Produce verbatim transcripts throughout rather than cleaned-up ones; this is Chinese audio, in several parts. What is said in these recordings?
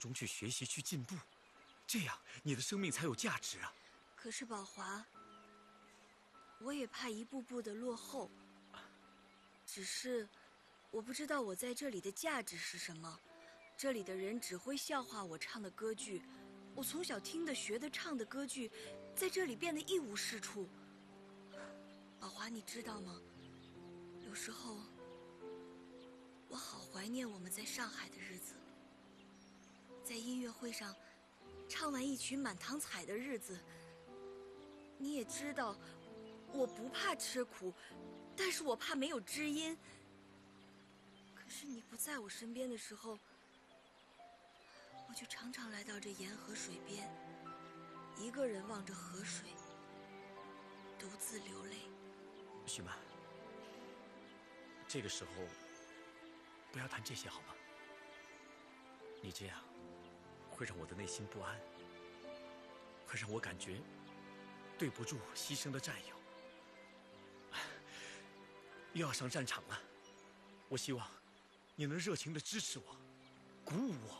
中去学习、去进步，这样你的生命才有价值啊！ 可是宝华，我也怕一步步的落后。只是，我不知道我在这里的价值是什么。这里的人只会笑话我唱的歌剧，我从小听的、学的、唱的歌剧，在这里变得一无是处。宝华，你知道吗？有时候，我好怀念我们在上海的日子，在音乐会上唱完一曲《满堂彩》的日子。你也知道，我不怕吃苦，但是我怕没有知音。可是你不在我身边的时候，我就常常来到这沿河水边，一个人望着河水，独自流泪。 徐曼，这个时候不要谈这些好吗？你这样会让我的内心不安，会让我感觉对不住牺牲的战友。又要上战场了，我希望你能热情地支持我，鼓舞我。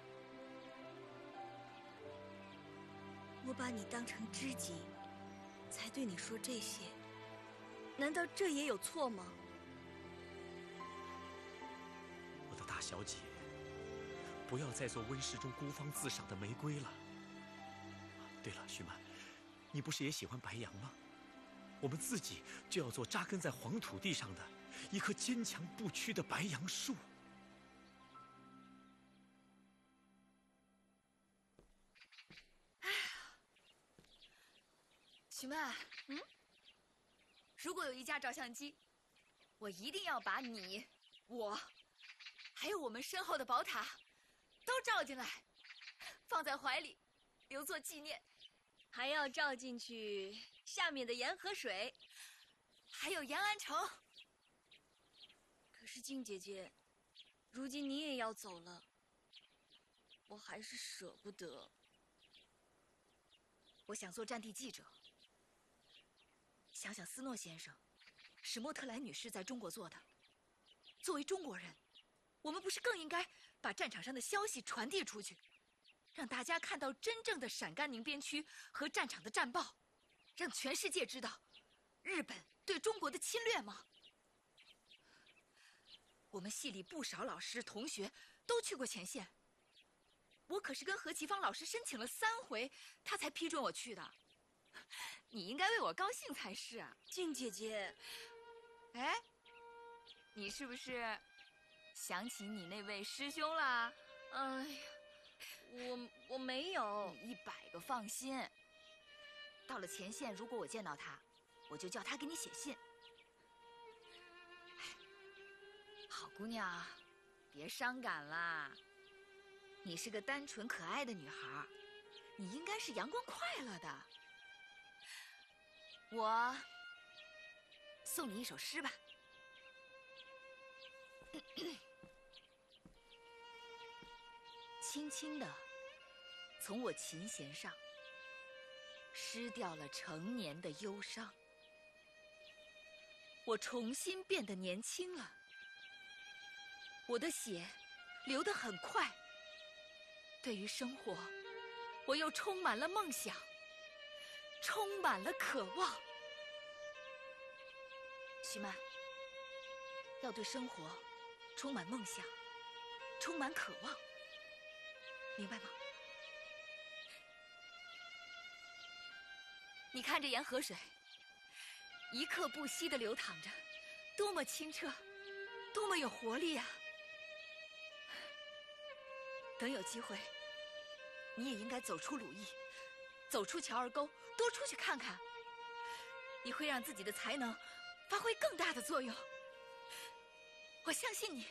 我把你当成知己，才对你说这些，难道这也有错吗？ 我的大小姐，不要再做温室中孤芳自赏的玫瑰了。对了，徐曼，你不是也喜欢白杨吗？我们自己就要做扎根在黄土地上的一棵坚强不屈的白杨树。 许曼，嗯，如果有一架照相机，我一定要把你、我，还有我们身后的宝塔，都照进来，放在怀里，留作纪念。 还要照进去下面的沿河水， 还有延安城。 可是静姐姐，如今你也要走了，我还是舍不得。 我想做战地记者。想想斯诺先生、史莫特莱女士在中国做的，作为中国人，我们不是更应该把战场上的消息传递出去，让大家看到真正的陕甘宁边区和战场的战报，让全世界知道日本对中国的侵略吗？我们系里不少老师同学都去过前线，我可是跟何其芳老师申请了三回，他才批准我去的。你应该为我高兴才是啊， 静姐姐。 哎，你是不是想起你那位师兄啦？ 哎呀，我我没有。 你一百个放心。到了前线，如果我见到他，我就叫他给你写信。好姑娘，别伤感啦。你是个单纯可爱的女孩，你应该是阳光快乐的。我送你一首诗吧。轻轻地从我琴弦上失掉了成年的忧伤，我重新变得年轻了，我的血流得很快，对于生活我又充满了梦想，充满了渴望。徐曼，要对生活充满梦想，充满渴望，明白吗？你看这沿河水，一刻不息地流淌着，多么清澈，多么有活力啊！等有机会，你也应该走出鲁艺，走出乔二沟，多出去看看，你会让自己的才能发挥更大的作用。我相信你。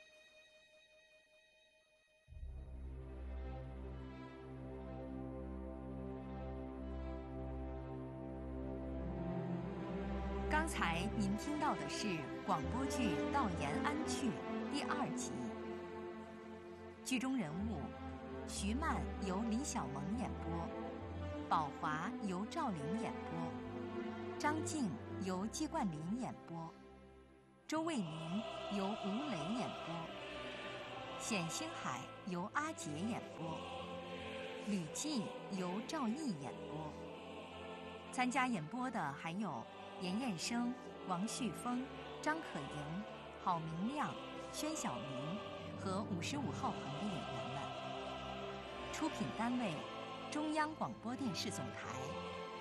刚才您听到的是广播剧《到延安去》第二集，剧中人物徐曼由李小萌演播，宝华由赵玲演播，张静由季冠霖演播，周卫民由吴磊演播， 冼星海由阿杰演播，吕季由赵毅演播。参加演播的还有严彦生、王旭峰、张可盈、郝明亮、宣晓明和五十五号棚的演员们。出品单位：中央广播电视总台。